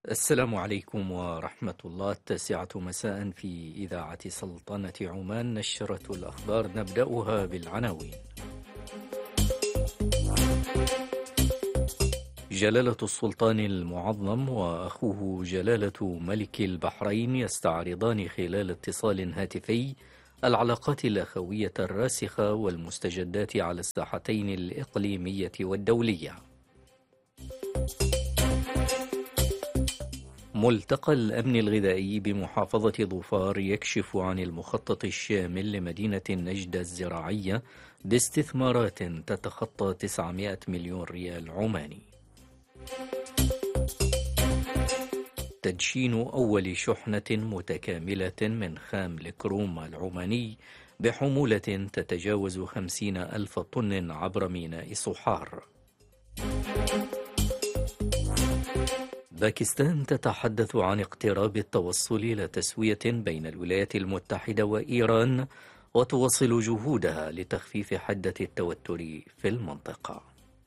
السلام عليكم ورحمة الله. 9 مساء في إذاعة سلطنة عمان، نشرة الأخبار نبدأها بالعناوين. جلالة السلطان المعظم وأخوه جلالة ملك البحرين يستعرضان خلال اتصال هاتفي العلاقات الأخوية الراسخة والمستجدات على الساحتين الإقليمية والدولية. ملتقى الأمن الغذائي بمحافظة ظفار يكشف عن المخطط الشامل لمدينة نجدة الزراعية باستثمارات تتخطى 900 مليون ريال عماني. تدشين أول شحنة متكاملة من خام الكروم العماني بحمولة تتجاوز 50,000 طن عبر ميناء صحار. باكستان تتحدث عن اقتراب التوصل إلى تسوية بين الولايات المتحدة وإيران، وتواصل جهودها لتخفيف حدة التوتر في المنطقة.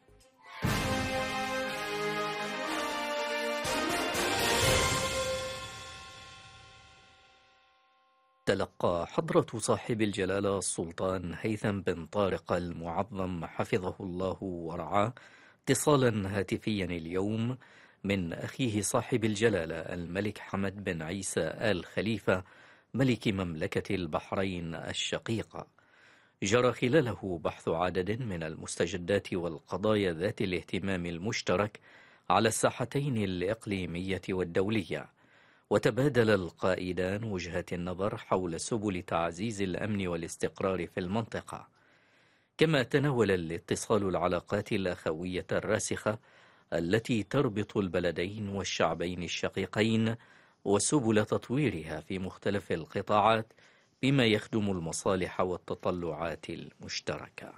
تلقى حضرة صاحب الجلالة السلطان هيثم بن طارق المعظم حفظه الله ورعاه اتصالا هاتفيا اليوم من أخيه صاحب الجلالة الملك حمد بن عيسى آل خليفة ملك مملكة البحرين الشقيقة، جرى خلاله بحث عدد من المستجدات والقضايا ذات الاهتمام المشترك على الساحتين الإقليمية والدولية، وتبادل القائدان وجهات النظر حول سبل تعزيز الأمن والاستقرار في المنطقة. كما تناول الاتصال العلاقات الأخوية الراسخة التي تربط البلدين والشعبين الشقيقين وسبل تطويرها في مختلف القطاعات بما يخدم المصالح والتطلعات المشتركة.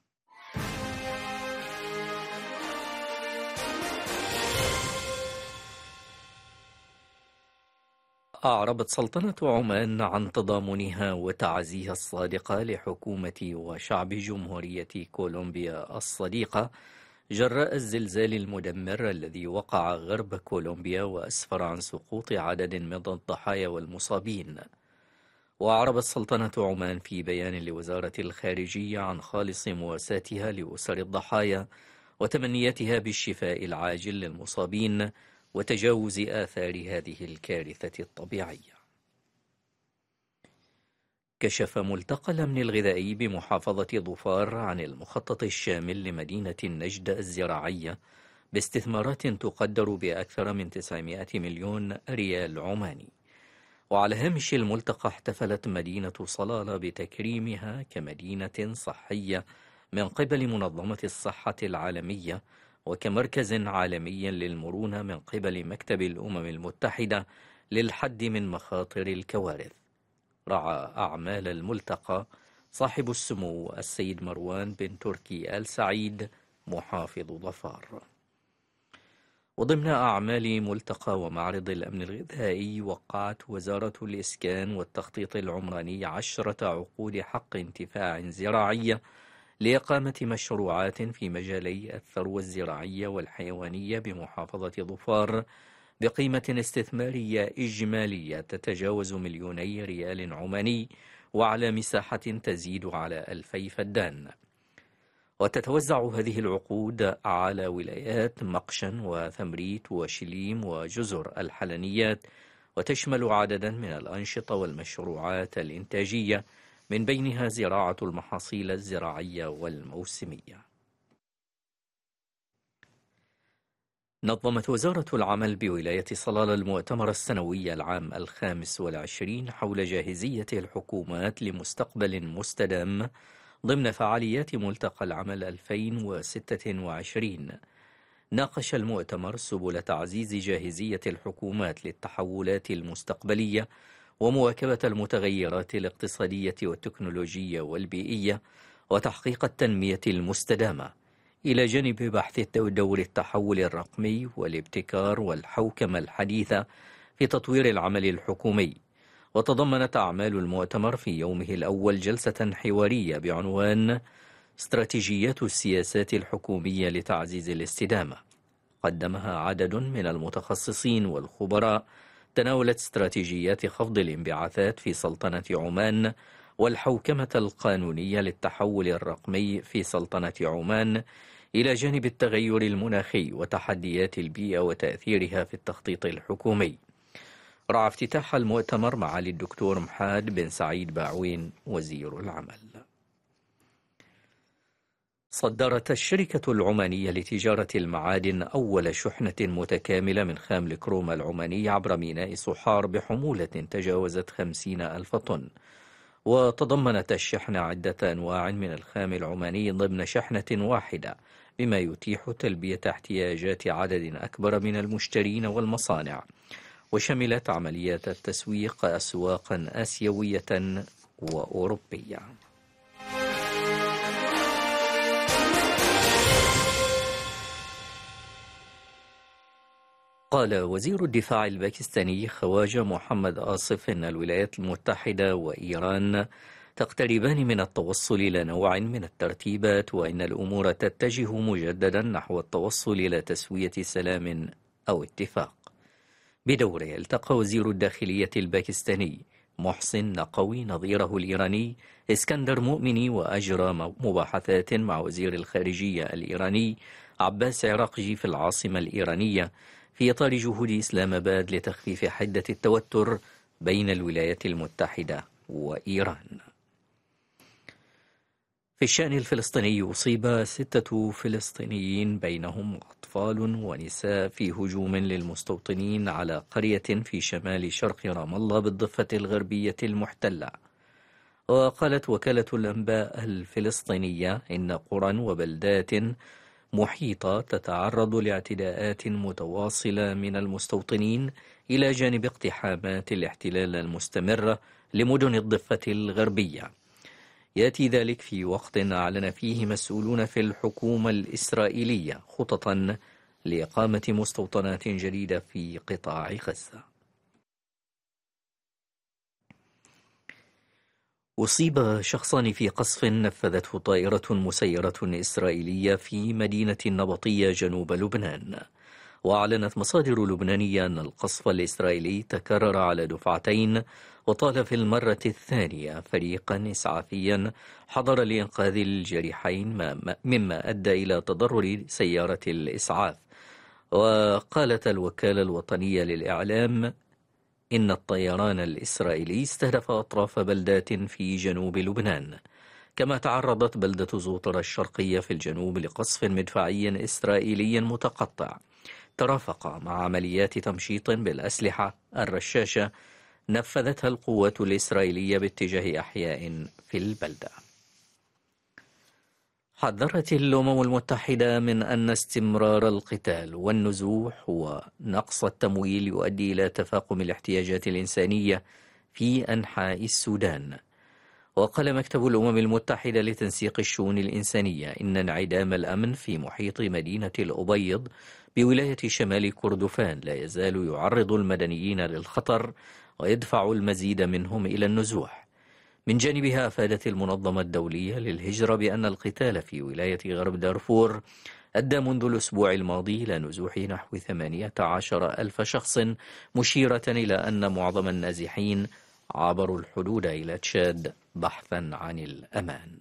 أعربت سلطنة عمان عن تضامنها وتعزيها الصادق لحكومة وشعب جمهورية كولومبيا الصديقة جراء الزلزال المدمر الذي وقع غرب كولومبيا وأسفر عن سقوط عدد من الضحايا والمصابين. وأعربت سلطنة عمان في بيان لوزارة الخارجية عن خالص مواساتها لأسر الضحايا وتمنياتها بالشفاء العاجل للمصابين وتجاوز آثار هذه الكارثة الطبيعية. كشف ملتقى الأمن الغذائي بمحافظة ظفار عن المخطط الشامل لمدينة نجدة الزراعية باستثمارات تقدر بأكثر من 900 مليون ريال عماني. وعلى هامش الملتقى احتفلت مدينة صلالة بتكريمها كمدينة صحية من قبل منظمة الصحة العالمية وكمركز عالمي للمرونة من قبل مكتب الأمم المتحدة للحد من مخاطر الكوارث. رعى أعمال الملتقى صاحب السمو السيد مروان بن تركي آل سعيد محافظ ظفار. وضمن أعمال ملتقى ومعرض الأمن الغذائي، وقعت وزارة الإسكان والتخطيط العمراني 10 عقود حق انتفاع زراعية لإقامة مشروعات في مجالي الثروة الزراعية والحيوانية بمحافظة ظفار بقيمة استثمارية إجمالية تتجاوز 2,000,000 ريال عماني وعلى مساحة تزيد على 2000 فدان. وتتوزع هذه العقود على ولايات مقشن وثمريت وشليم وجزر الحلنيات، وتشمل عددا من الأنشطة والمشروعات الإنتاجية من بينها زراعة المحاصيل الزراعية والموسمية. نظمت وزارة العمل بولاية صلالة المؤتمر السنوي العام 25 حول جاهزية الحكومات لمستقبل مستدام ضمن فعاليات ملتقى العمل 2026. ناقش المؤتمر سبل تعزيز جاهزية الحكومات للتحولات المستقبلية ومواكبة المتغيرات الاقتصادية والتكنولوجية والبيئية وتحقيق التنمية المستدامة، إلى جانب بحث دور التحول الرقمي والابتكار والحوكمة الحديثة في تطوير العمل الحكومي. وتضمنت أعمال المؤتمر في يومه الأول جلسة حوارية بعنوان استراتيجيات السياسات الحكومية لتعزيز الاستدامة، قدمها عدد من المتخصصين والخبراء تناولت استراتيجيات خفض الانبعاثات في سلطنة عمان والحوكمة القانونية للتحول الرقمي في سلطنة عمان، إلى جانب التغير المناخي وتحديات البيئة وتأثيرها في التخطيط الحكومي. رعى افتتاح المؤتمر معالي الدكتور محاد بن سعيد باعوين وزير العمل. صدرت الشركة العمانية لتجارة المعادن أول شحنة متكاملة من خام الكروم العماني عبر ميناء صحار بحمولة تجاوزت 50,000 طن، وتضمنت الشحنة عدة أنواع من الخام العماني ضمن شحنة واحدة، بما يتيح تلبية احتياجات عدد أكبر من المشترين والمصانع، وشملت عمليات التسويق أسواقا آسيوية وأوروبية. قال وزير الدفاع الباكستاني خواجة محمد آصف إن الولايات المتحدة وإيران تقتربان من التوصل إلى نوع من الترتيبات، وإن الأمور تتجه مجددا نحو التوصل إلى تسوية سلام أو اتفاق. بدوره التقى وزير الداخلية الباكستاني محسن نقوي نظيره الإيراني اسكندر مؤمني، وأجرى مباحثات مع وزير الخارجية الإيراني عباس عراقجي في العاصمة الإيرانية في إطار جهود إسلام آباد لتخفيف حدة التوتر بين الولايات المتحدة وإيران. في الشأن الفلسطيني، أصيب 6 فلسطينيين بينهم أطفال ونساء في هجوم للمستوطنين على قرية في شمال شرق رام الله بالضفة الغربية المحتلة. وقالت وكالة الأنباء الفلسطينية إن قرى وبلدات محيطة تتعرض لاعتداءات متواصلة من المستوطنين، إلى جانب اقتحامات الاحتلال المستمرة لمدن الضفة الغربية. يأتي ذلك في وقت أعلن فيه مسؤولون في الحكومة الإسرائيلية خططا لإقامة مستوطنات جديدة في قطاع غزة. أصيب شخصان في قصف نفذته طائرة مسيرة إسرائيلية في مدينة النبطية جنوب لبنان. وأعلنت مصادر لبنانية أن القصف الإسرائيلي تكرر على دفعتين، وطال في المرة الثانية فريقا إسعافيا حضر لإنقاذ الجريحين، مما أدى إلى تضرر سيارة الإسعاف. وقالت الوكالة الوطنية للإعلام إن الطيران الإسرائيلي استهدف أطراف بلدات في جنوب لبنان. كما تعرضت بلدة زوطرة الشرقية في الجنوب لقصف مدفعي إسرائيلي متقطع ترافق مع عمليات تمشيط بالأسلحة الرشاشة نفذتها القوات الإسرائيلية باتجاه أحياء في البلدة. حذرت الأمم المتحدة من أن استمرار القتال والنزوح ونقص التمويل يؤدي إلى تفاقم الاحتياجات الإنسانية في أنحاء السودان. وقال مكتب الأمم المتحدة لتنسيق الشؤون الإنسانية إن انعدام الأمن في محيط مدينة الأبيض بولاية شمال كردفان لا يزال يعرض المدنيين للخطر ويدفع المزيد منهم إلى النزوح. من جانبها أفادت المنظمة الدولية للهجرة بأن القتال في ولاية غرب دارفور أدى منذ الأسبوع الماضي إلى نزوح نحو 18,000 شخص، مشيرة إلى أن معظم النازحين عبروا الحدود إلى تشاد بحثا عن الأمان.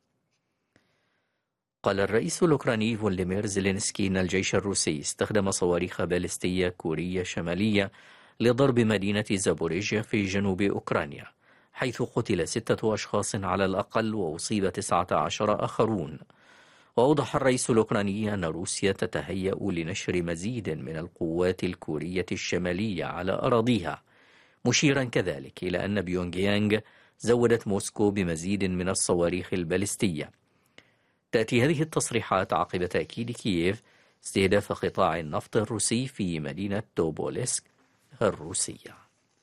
قال الرئيس الأوكراني فولوديمير زيلينسكي إن الجيش الروسي استخدم صواريخ باليستية كورية شمالية لضرب مدينة زابوريجيا في جنوب أوكرانيا، حيث قتل 6 أشخاص على الأقل وأصيب 19 آخرون. وأوضح الرئيس الأوكراني أن روسيا تتهيأ لنشر مزيد من القوات الكورية الشمالية على أراضيها، مشيرا كذلك إلى أن بيونغ يانغ زودت موسكو بمزيد من الصواريخ الباليستية. تأتي هذه التصريحات عقب تأكيد كييف استهداف قطاع النفط الروسي في مدينة توبولسك الروسية.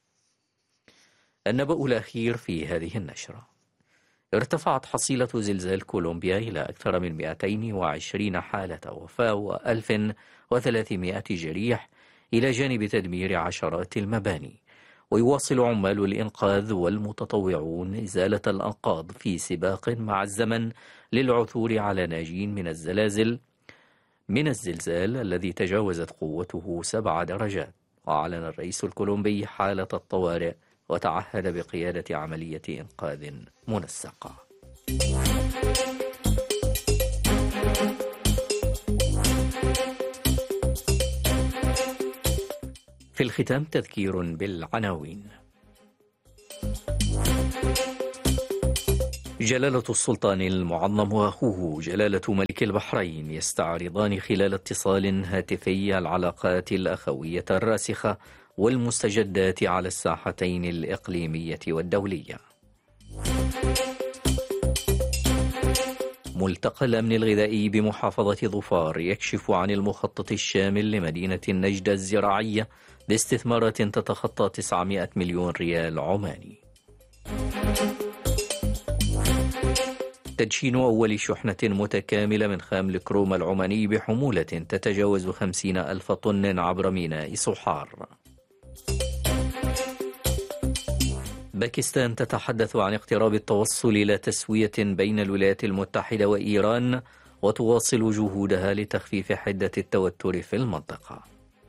النبأ الأخير في هذه النشرة: ارتفعت حصيلة زلزال كولومبيا إلى أكثر من 220 حالة وفاة و1300 جريح، إلى جانب تدمير عشرات المباني. ويواصل عمال الإنقاذ والمتطوعون إزالة الأنقاض في سباق مع الزمن للعثور على ناجين من الزلازل من الزلزال الذي تجاوزت قوته 7 درجات. وأعلن الرئيس الكولومبي حالة الطوارئ وتعهد بقيادة عملية إنقاذ منسقة. في الختام تذكير بالعناوين. جلالة السلطان المعظم وأخوه جلالة ملك البحرين يستعرضان خلال اتصال هاتفي العلاقات الأخوية الراسخة والمستجدات على الساحتين الإقليمية والدولية. ملتقى الأمن الغذائي بمحافظة ظفار يكشف عن المخطط الشامل لمدينة النجدة الزراعية باستثمارات تتخطى 900 مليون ريال عماني. تدشين أول شحنة متكاملة من خام الكروم العماني بحمولة تتجاوز 50,000 طن عبر ميناء صحار. باكستان تتحدث عن اقتراب التوصل إلى تسوية بين الولايات المتحدة وإيران وتواصل جهودها لتخفيف حدة التوتر في المنطقة.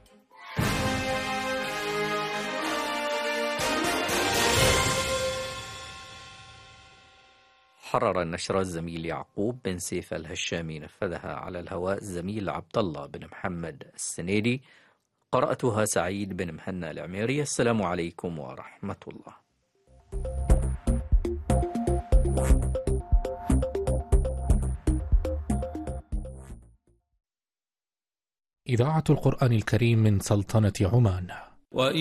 حرر النشر الزميل يعقوب بن سيف الهشامي، نفذها على الهواء الزميل عبد الله بن محمد السنيدي، قرأتها سعيد بن مهنا العميري. السلام عليكم ورحمة الله. إذاعة القرآن الكريم من سلطنة عمان.